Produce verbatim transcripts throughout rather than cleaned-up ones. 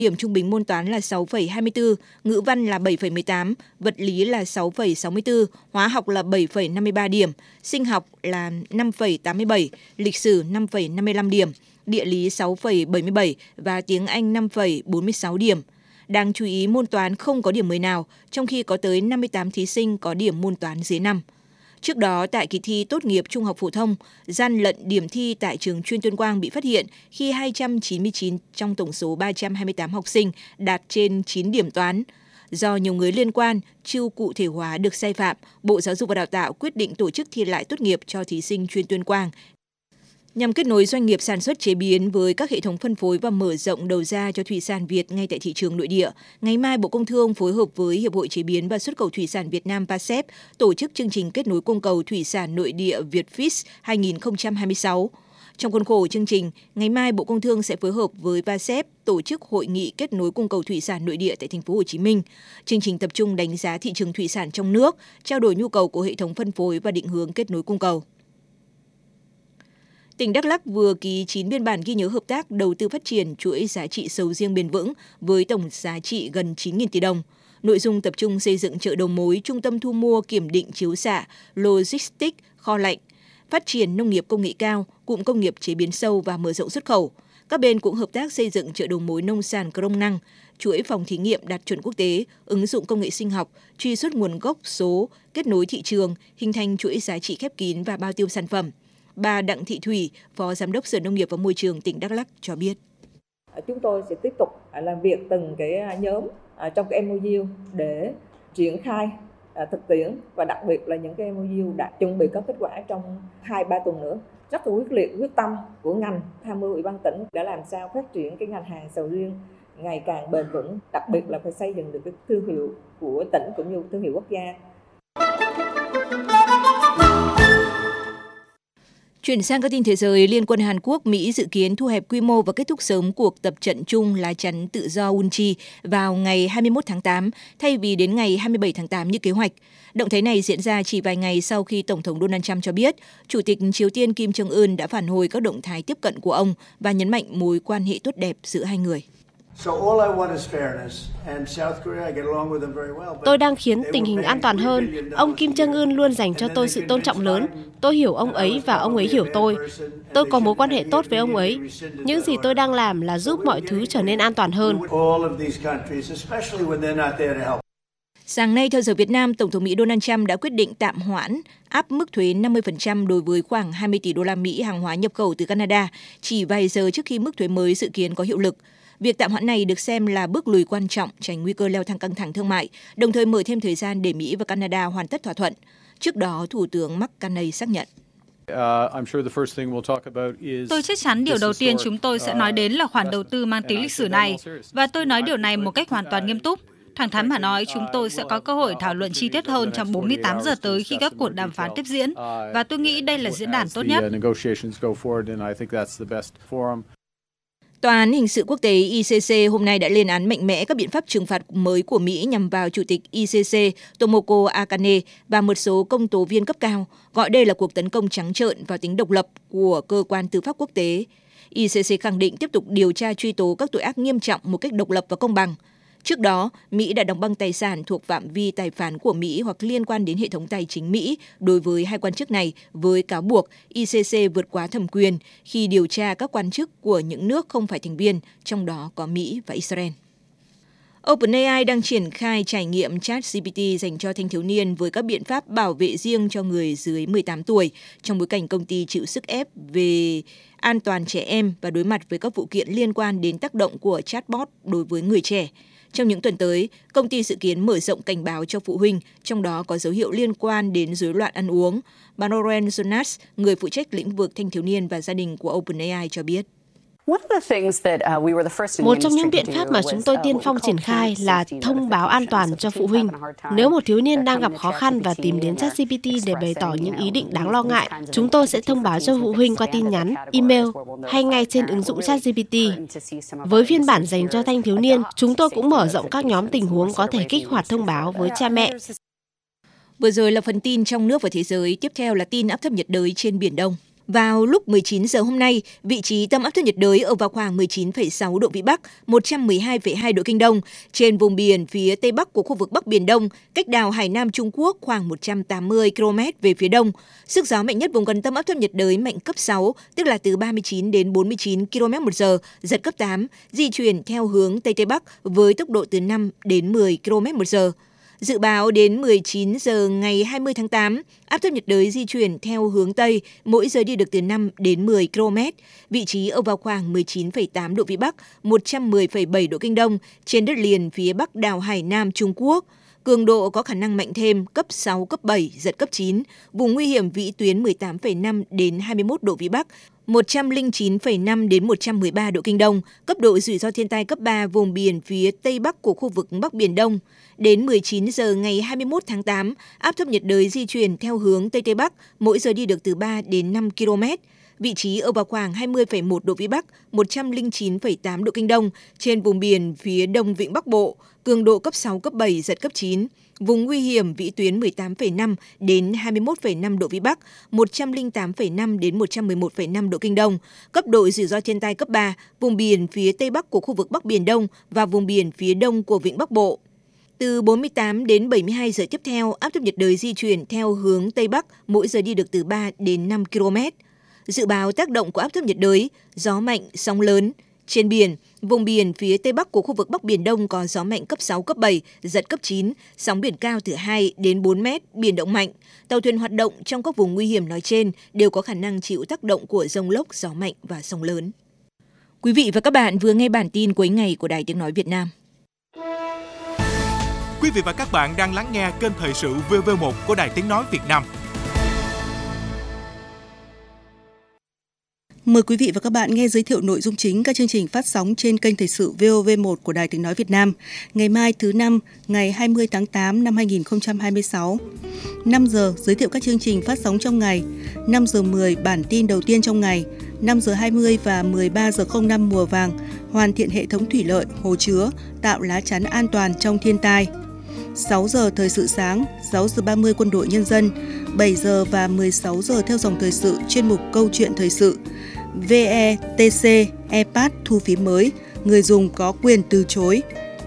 Điểm trung bình môn toán là sáu phẩy hai mươi tư, ngữ văn là bảy phẩy mười tám, vật lý là sáu phẩy sáu mươi tư, hóa học là bảy phẩy năm mươi ba điểm, sinh học là năm phẩy tám mươi bảy, lịch sử năm phẩy năm mươi lăm điểm, địa lý sáu phẩy bảy mươi bảy và tiếng Anh năm phẩy bốn mươi sáu điểm. Đáng chú ý môn toán không có điểm mười nào, trong khi có tới năm mươi tám thí sinh có điểm môn toán dưới năm. Trước đó, tại kỳ thi tốt nghiệp trung học phổ thông, gian lận điểm thi tại trường chuyên Tuyên Quang bị phát hiện khi hai trăm chín mươi chín trong tổng số ba trăm hai mươi tám học sinh đạt trên chín điểm toán. Do nhiều người liên quan chưa cụ thể hóa được sai phạm, Bộ Giáo dục và Đào tạo quyết định tổ chức thi lại tốt nghiệp cho thí sinh chuyên Tuyên Quang. Nhằm kết nối doanh nghiệp sản xuất chế biến với các hệ thống phân phối và mở rộng đầu ra cho thủy sản Việt ngay tại thị trường nội địa, ngày mai Bộ Công Thương phối hợp với Hiệp hội Chế biến và Xuất khẩu Thủy sản Việt Nam PASEP tổ chức chương trình kết nối cung cầu thủy sản nội địa Vietfish hai không hai sáu. Trong khuôn khổ chương trình, ngày mai Bộ Công Thương sẽ phối hợp với PASEP tổ chức hội nghị kết nối cung cầu thủy sản nội địa tại thành phố Hồ Chí Minh. Chương trình tập trung đánh giá thị trường thủy sản trong nước, trao đổi nhu cầu của hệ thống phân phối và định hướng kết nối cung cầu. Tỉnh Đắk Lắk vừa ký chín biên bản ghi nhớ hợp tác đầu tư phát triển chuỗi giá trị sầu riêng bền vững với tổng giá trị gần chín nghìn tỷ đồng. Nội dung tập trung xây dựng chợ đầu mối, trung tâm thu mua kiểm định chiếu xạ, logistics, kho lạnh, phát triển nông nghiệp công nghệ cao, cụm công nghiệp chế biến sâu và mở rộng xuất khẩu. Các bên cũng hợp tác xây dựng chợ đầu mối nông sản Crong Năng, chuỗi phòng thí nghiệm đạt chuẩn quốc tế, ứng dụng công nghệ sinh học, truy xuất nguồn gốc số, kết nối thị trường, hình thành chuỗi giá trị khép kín và bao tiêu sản phẩm. Bà Đặng Thị Thủy, Phó Giám đốc Sở Nông nghiệp và Môi trường tỉnh Đắk Lắk cho biết. Chúng tôi sẽ tiếp tục làm việc từng cái nhóm trong cái em o u để triển khai thực tiễn và đặc biệt là những cái em o u đã chuẩn bị có kết quả trong hai ba tuần nữa. Rất là quyết liệt, quyết tâm của ngành tham mưu Ủy ban tỉnh để làm sao phát triển cái ngành hàng sầu riêng ngày càng bền vững, đặc biệt là phải xây dựng được cái thương hiệu của tỉnh cũng như thương hiệu quốc gia. Chuyển sang các tin thế giới, Liên quân Hàn Quốc, Mỹ dự kiến thu hẹp quy mô và kết thúc sớm cuộc tập trận chung lá chắn tự do Unchi vào ngày hai mươi mốt tháng tám, thay vì đến ngày hai mươi bảy tháng tám như kế hoạch. Động thái này diễn ra chỉ vài ngày sau khi Tổng thống Donald Trump cho biết, Chủ tịch Triều Tiên Kim Jong-un đã phản hồi các động thái tiếp cận của ông và nhấn mạnh mối quan hệ tốt đẹp giữa hai người. Tôi đang khiến tình hình an toàn hơn. Ông Kim Jong-un luôn dành cho tôi sự tôn trọng lớn. Tôi hiểu ông ấy và ông ấy hiểu tôi. Tôi có mối quan hệ tốt với ông ấy. Những gì tôi đang làm là giúp mọi thứ trở nên an toàn hơn. Sáng nay, theo giờ Việt Nam, Tổng thống Mỹ Donald Trump đã quyết định tạm hoãn áp mức thuế năm mươi phần trăm đối với khoảng hai mươi tỷ đô la Mỹ hàng hóa nhập khẩu từ Canada, chỉ vài giờ trước khi mức thuế mới dự kiến có hiệu lực. Việc tạm hoãn này được xem là bước lùi quan trọng tránh nguy cơ leo thang căng thẳng thương mại, đồng thời mở thêm thời gian để Mỹ và Canada hoàn tất thỏa thuận. Trước đó, Thủ tướng Mark Carney xác nhận. Tôi chắc chắn điều đầu tiên chúng tôi sẽ nói đến là khoản đầu tư mang tính lịch sử này, và tôi nói điều này một cách hoàn toàn nghiêm túc. Thẳng thắn mà nói, chúng tôi sẽ có cơ hội thảo luận chi tiết hơn trong bốn mươi tám giờ tới khi các cuộc đàm phán tiếp diễn, và tôi nghĩ đây là diễn đàn tốt nhất. Tòa án Hình sự Quốc tế I C C hôm nay đã lên án mạnh mẽ các biện pháp trừng phạt mới của Mỹ nhằm vào Chủ tịch I C C Tomoko Akane và một số công tố viên cấp cao, gọi đây là cuộc tấn công trắng trợn vào tính độc lập của cơ quan tư pháp quốc tế. I C C khẳng định tiếp tục điều tra truy tố các tội ác nghiêm trọng một cách độc lập và công bằng. Trước đó, Mỹ đã đóng băng tài sản thuộc phạm vi tài phán của Mỹ hoặc liên quan đến hệ thống tài chính Mỹ đối với hai quan chức này với cáo buộc I C C vượt quá thẩm quyền khi điều tra các quan chức của những nước không phải thành viên, trong đó có Mỹ và Israel. OpenAI đang triển khai trải nghiệm ChatGPT dành cho thanh thiếu niên với các biện pháp bảo vệ riêng cho người dưới mười tám tuổi trong bối cảnh công ty chịu sức ép về an toàn trẻ em và đối mặt với các vụ kiện liên quan đến tác động của chatbot đối với người trẻ. Trong những tuần tới, công ty dự kiến mở rộng cảnh báo cho phụ huynh, trong đó có dấu hiệu liên quan đến rối loạn ăn uống. Bà Lauren Jonas, người phụ trách lĩnh vực thanh thiếu niên và gia đình của OpenAI cho biết. Một trong những biện pháp mà chúng tôi tiên phong triển khai là thông báo an toàn cho phụ huynh. Nếu một thiếu niên đang gặp khó khăn và tìm đến ChatGPT để bày tỏ những ý định đáng lo ngại, chúng tôi sẽ thông báo cho phụ huynh qua tin nhắn, email hay ngay trên ứng dụng ChatGPT. Với phiên bản dành cho thanh thiếu niên, chúng tôi cũng mở rộng các nhóm tình huống có thể kích hoạt thông báo với cha mẹ. Vừa rồi là phần tin trong nước và thế giới, tiếp theo là tin áp thấp nhiệt đới trên Biển Đông. Vào lúc mười chín giờ hôm nay, vị trí tâm áp thấp nhiệt đới ở vào khoảng mười chín phẩy sáu độ Vĩ Bắc, một trăm mười hai phẩy hai độ Kinh Đông, trên vùng biển phía Tây Bắc của khu vực Bắc Biển Đông, cách đảo Hải Nam Trung Quốc khoảng một trăm tám mươi ki lô mét về phía đông. Sức gió mạnh nhất vùng gần tâm áp thấp nhiệt đới mạnh cấp sáu, tức là từ ba mươi chín đến bốn mươi chín ki lô mét một giờ, giật cấp tám, di chuyển theo hướng Tây Tây Bắc với tốc độ từ năm đến mười ki lô mét một giờ. Dự báo đến mười chín giờ ngày hai mươi tháng tám, áp thấp nhiệt đới di chuyển theo hướng Tây, mỗi giờ đi được từ năm đến mười ki lô mét. Vị trí ở vào khoảng mười chín phẩy tám độ Vĩ Bắc, một trăm mười phẩy bảy độ Kinh Đông, trên đất liền phía Bắc đảo Hải Nam Trung Quốc. Cường độ có khả năng mạnh thêm, cấp sáu, cấp bảy, giật cấp chín. Vùng nguy hiểm vĩ tuyến mười tám phẩy năm đến hai mươi mốt độ Vĩ Bắc, một trăm lẻ chín phẩy năm đến một trăm mười ba độ Kinh Đông, cấp độ rủi ro thiên tai cấp ba vùng biển phía Tây Bắc của khu vực Bắc Biển Đông. Đến mười chín giờ ngày hai mươi mốt tháng tám, áp thấp nhiệt đới di chuyển theo hướng Tây Tây Bắc, mỗi giờ đi được từ ba đến năm ki lô mét. Vị trí ở vào khoảng hai mươi phẩy một độ Vĩ Bắc, một trăm lẻ chín phẩy tám độ Kinh Đông, trên vùng biển phía Đông Vịnh Bắc Bộ, cường độ cấp sáu, cấp bảy, giật cấp chín. Vùng nguy hiểm vĩ tuyến mười tám phẩy năm đến hai mươi mốt phẩy năm độ Vĩ Bắc, một trăm lẻ tám phẩy năm đến một trăm mười một phẩy năm độ Kinh Đông, cấp độ rủi ro thiên tai cấp ba, vùng biển phía Tây Bắc của khu vực Bắc Biển Đông và vùng biển phía Đông của Vịnh Bắc Bộ. Từ bốn mươi tám đến bảy mươi hai giờ tiếp theo, áp thấp nhiệt đới di chuyển theo hướng Tây Bắc, mỗi giờ đi được từ ba đến năm ki lô mét. Dự báo tác động của áp thấp nhiệt đới, gió mạnh, sóng lớn. Trên biển, vùng biển phía Tây Bắc của khu vực Bắc Biển Đông có gió mạnh cấp sáu, cấp bảy, giật cấp chín, sóng biển cao từ hai đến bốn mét, biển động mạnh. Tàu thuyền hoạt động trong các vùng nguy hiểm nói trên đều có khả năng chịu tác động của dông lốc, gió mạnh và sóng lớn. Quý vị và các bạn vừa nghe bản tin cuối ngày của Đài Tiếng Nói Việt Nam. Quý vị và các bạn đang lắng nghe kênh Thời sự vê vê một của Đài Tiếng Nói Việt Nam. Mời quý vị và các bạn nghe giới thiệu nội dung chính các chương trình phát sóng trên kênh Thời sự vê o vê một của Đài Tiếng Nói Việt Nam. Ngày mai thứ năm, ngày hai mươi tháng tám năm hai nghìn không trăm hai mươi sáu. năm giờ giới thiệu các chương trình phát sóng trong ngày. năm giờ mười bản tin đầu tiên trong ngày. năm giờ hai mươi và mười ba giờ không năm mùa vàng, hoàn thiện hệ thống thủy lợi, hồ chứa, tạo lá chắn an toàn trong thiên tai. sáu giờ thời sự sáng, sáu giờ ba mươi quân đội nhân dân, bảy giờ và mười sáu giờ theo dòng thời sự chuyên mục câu chuyện thời sự. vê e tê xê e pê a ét thu phí mới, người dùng có quyền từ chối.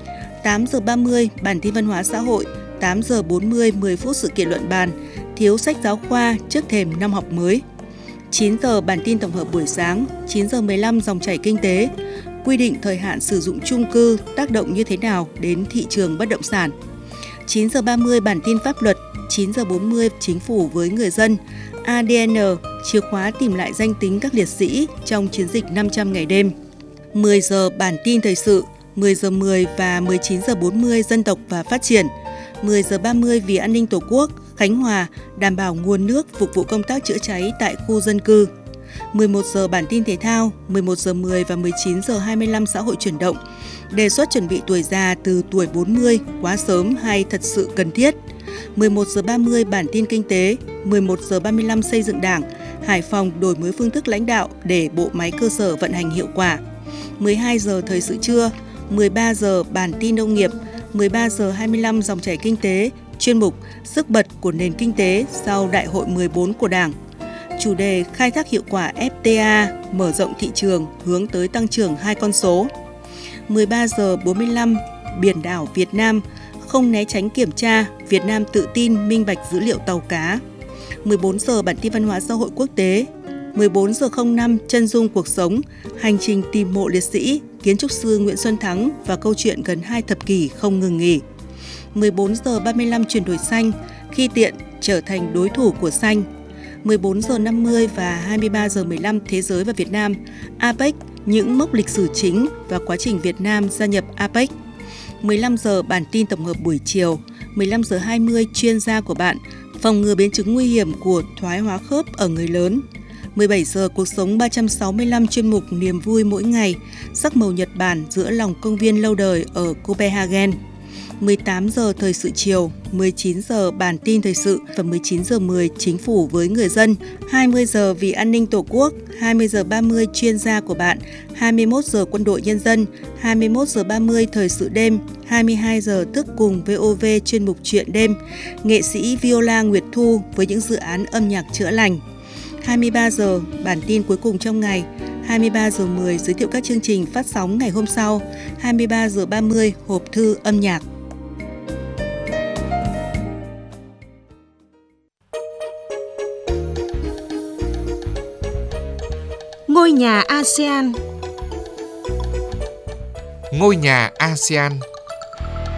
tám giờ ba mươi bản tin văn hóa xã hội, tám giờ bốn mươi mười phút sự kiện luận bàn, thiếu sách giáo khoa trước thềm năm học mới. chín giờ bản tin tổng hợp buổi sáng, chín giờ mười lăm dòng chảy kinh tế, quy định thời hạn sử dụng chung cư tác động như thế nào đến thị trường bất động sản. chín giờ ba mươi bản tin pháp luật, chín giờ bốn mươi chính phủ với người dân, a đê en, chìa khóa tìm lại danh tính các liệt sĩ trong chiến dịch năm trăm ngày đêm. mười giờ bản tin thời sự, mười giờ mười và mười chín giờ bốn mươi dân tộc và phát triển, mười giờ ba mươi vì an ninh Tổ quốc, Khánh Hòa đảm bảo nguồn nước phục vụ công tác chữa cháy tại khu dân cư. mười một giờ bản tin thể thao, mười một giờ mười và mười chín giờ hai mươi lăm xã hội chuyển động. Đề xuất chuẩn bị tuổi già từ tuổi bốn mươi quá sớm hay thật sự cần thiết. mười một giờ ba mươi bản tin kinh tế, mười một giờ ba mươi lăm xây dựng Đảng, Hải Phòng đổi mới phương thức lãnh đạo để bộ máy cơ sở vận hành hiệu quả. mười hai giờ thời sự trưa, mười ba giờ bản tin nông nghiệp, mười ba giờ hai mươi lăm dòng chảy kinh tế, chuyên mục sức bật của nền kinh tế sau Đại hội mười bốn của Đảng. Chủ đề khai thác hiệu quả ép tê a, mở rộng thị trường hướng tới tăng trưởng hai con số. mười ba giờ bốn mươi lăm biển đảo Việt Nam, không né tránh kiểm tra, Việt Nam tự tin minh bạch dữ liệu tàu cá. mười bốn giờ bản tin văn hóa xã hội quốc tế. mười bốn giờ không năm chân dung cuộc sống, hành trình tìm mộ liệt sĩ, kiến trúc sư Nguyễn Xuân Thắng và câu chuyện gần hai thập kỷ không ngừng nghỉ. mười bốn giờ ba mươi lăm chuyển đổi xanh, khi tiện trở thành đối thủ của xanh. mười bốn giờ năm mươi và hai mươi ba giờ mười lăm Thế giới và Việt Nam, a pếch, những mốc lịch sử chính và quá trình Việt Nam gia nhập a pếch. mười lăm giờ bản tin tổng hợp buổi chiều, mười lăm giờ hai mươi chuyên gia của bạn, phòng ngừa biến chứng nguy hiểm của thoái hóa khớp ở người lớn. mười bảy giờ cuộc sống ba trăm sáu mươi lăm chuyên mục niềm vui mỗi ngày, sắc màu Nhật Bản giữa lòng công viên lâu đời ở Copenhagen. mười tám giờ thời sự chiều, mười chín giờ bản tin thời sự và mười chín giờ mười chính phủ với người dân, hai mươi giờ vì an ninh Tổ quốc, hai mươi giờ ba mươi chuyên gia của bạn, hai mươi mốt giờ quân đội nhân dân, hai mươi mốt giờ ba mươi thời sự đêm, hai mươi hai giờ thức cùng vê o vê chuyên mục chuyện đêm, nghệ sĩ Viola Nguyệt Thu với những dự án âm nhạc chữa lành. hai mươi ba giờ bản tin cuối cùng trong ngày, hai mươi ba giờ mười giới thiệu các chương trình phát sóng ngày hôm sau, hai mươi ba giờ ba mươi hộp thư âm nhạc. Ngôi nhà a sê an. Ngôi nhà a sê an